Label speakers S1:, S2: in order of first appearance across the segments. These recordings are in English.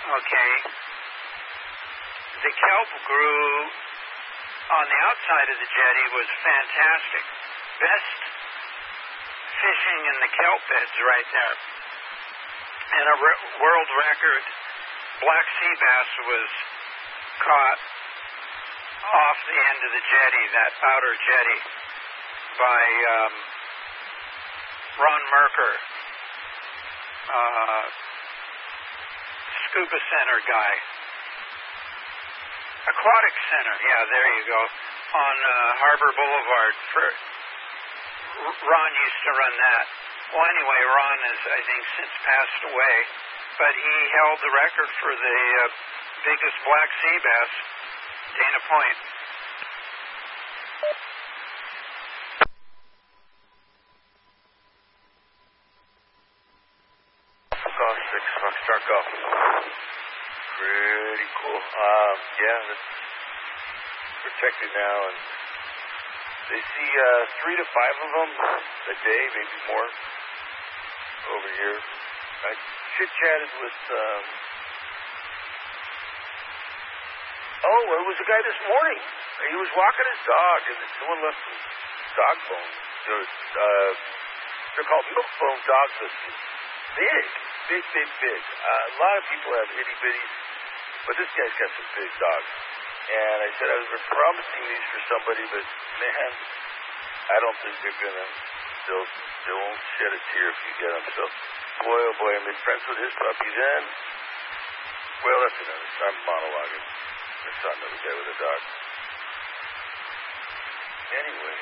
S1: Okay. The kelp grew on the outside of the jetty was fantastic. Best fishing in the kelp beds right there. And a world record black sea bass was caught off the end of the jetty, that outer jetty, by Ron Merker, scuba center guy. Aquatic Center, yeah, there you go, on Harbor Boulevard. Ron used to run that. Well, anyway, Ron has, I think, since passed away, but he held the record for the biggest black sea bass, Dana Point.
S2: Golf 6, Foxtrot Golf. Pretty cool. Yeah, that's protected now, and they see 3 to 5 of them a day, maybe more, over here. I chit-chatted with, it was a guy this morning. He was walking his dog, and someone left some dog bones. They're called milk bone dog biscuits. Big. A lot of people have itty-bitties, but this guy's got some big dogs. And I said, I was promising these for somebody, but man, I don't think they're gonna, they won't shed a tear if you get them. So, boy, oh boy, I made friends with his puppy then. Well, that's another, I'm monologuing. I saw another guy with a dog. Anyway,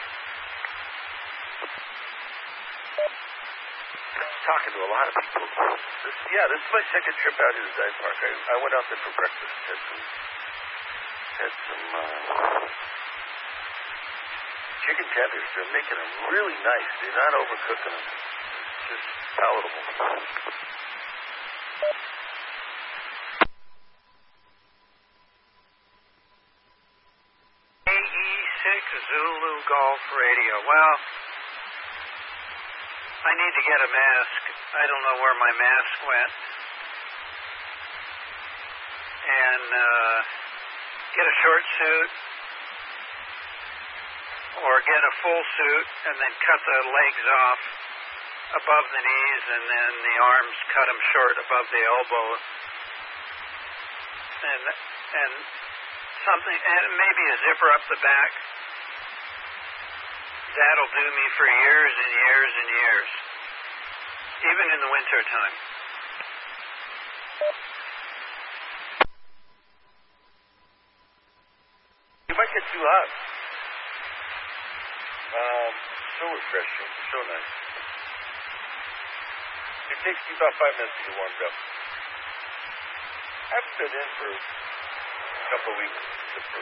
S2: talking to a lot of people. This is my second trip out to the dive park. I went out there for breakfast, had some chicken tenders. They're making them really nice. They're not overcooking them. It's just palatable.
S1: AE6 Zulu Golf Radio. Well, I need to get a mask. I don't know where my mask went. And get a short suit or get a full suit and then cut the legs off above the knees and then the arms cut them short above the elbow. And something, and maybe a zipper up the back. That'll do me for years and years and years, even in the winter time.
S2: You might get too hot. So refreshing, so nice. It takes me about 5 minutes to get warmed up. I haven't been in for a couple of weeks.